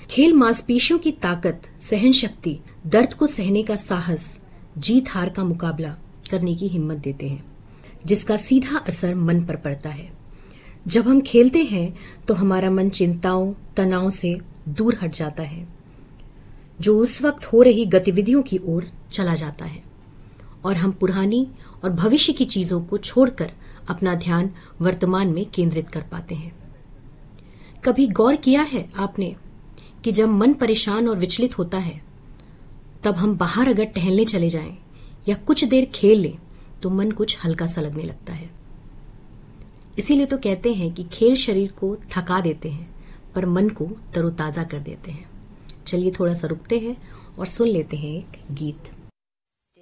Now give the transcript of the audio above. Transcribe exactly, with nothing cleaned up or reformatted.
खेल मांसपेशियों की ताकत, सहन शक्ति, दर्द को सहने का साहस, जीत हार का मुकाबला करने की हिम्मत देते हैं, जिसका सीधा असर मन पर पड़ता है। जब हम खेलते हैं तो हमारा मन चिंताओं, तनाव से दूर हट जाता है, जो उस वक्त हो रही गतिविधियों की ओर चला जाता है, और हम पुरानी और भविष्य की चीजों को छोड़कर अपना ध्यान वर्तमान में केंद्रित कर पाते हैं। कभी गौर किया है आपने कि जब मन परेशान और विचलित होता है, तब हम बाहर अगर टहलने चले जाएं या कुछ देर खेल लें तो मन कुछ हल्का सा लगने लगता है। इसीलिए तो कहते हैं कि खेल शरीर को थका देते हैं पर मन को तरोताजा कर देते हैं। चलिए थोड़ा सा रुकते हैं और सुन लेते हैं एक गीत।